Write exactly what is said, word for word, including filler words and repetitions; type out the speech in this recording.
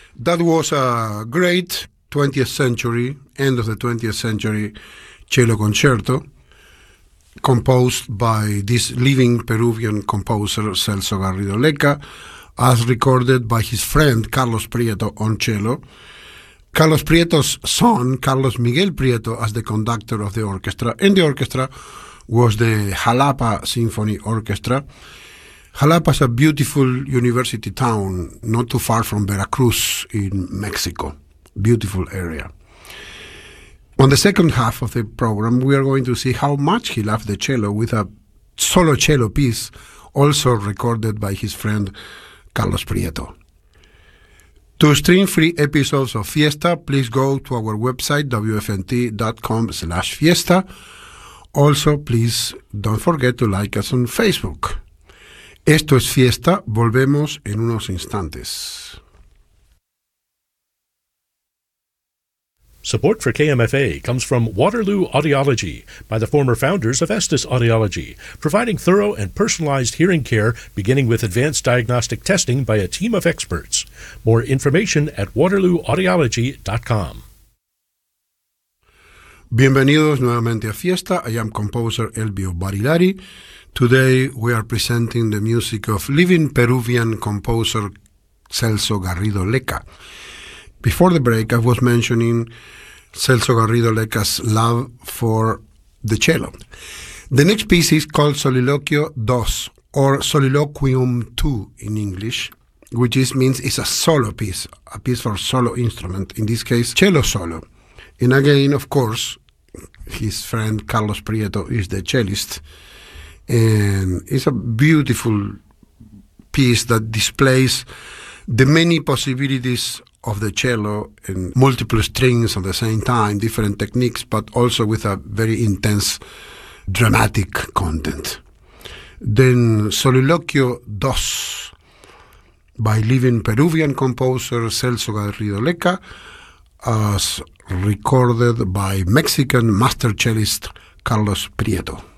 That was a great twentieth century, end of the twentieth century cello concerto, composed by this living Peruvian composer Celso Garrido Leca, as recorded by his friend Carlos Prieto on cello, Carlos Prieto's son, Carlos Miguel Prieto, as the conductor of the orchestra, and the orchestra was the Jalapa Symphony Orchestra. Jalapa is a beautiful university town not too far from Veracruz in Mexico. Beautiful area. On the second half of the program, we are going to see how much he loved the cello with a solo cello piece, also recorded by his friend Carlos Prieto. To stream free episodes of Fiesta, please go to our website, w f n t dot com slash fiesta. Also, please don't forget to like us on Facebook. Esto es Fiesta. Volvemos en unos instantes. Support for K M F A comes from Waterloo Audiology by the former founders of Estes Audiology, providing thorough and personalized hearing care beginning with advanced diagnostic testing by a team of experts. More information at waterloo audiology dot com. Bienvenidos nuevamente a Fiesta. I am composer Elvio Barilari. Today we are presenting the music of living Peruvian composer Celso Garrido Leca. Before the break, I was mentioning Celso Garrido Leca's love for the cello. The next piece is called Soliloquio dos, or Soliloquium two in English, which is, means it's a solo piece, a piece for solo instrument, in this case, cello solo. And again, of course, his friend Carlos Prieto is the cellist, and it's a beautiful piece that displays the many possibilities of the cello and multiple strings at the same time, different techniques, but also with a very intense dramatic content. Then Soliloquio dos by living Peruvian composer Celso Garrido Leca, as recorded by Mexican master cellist Carlos Prieto.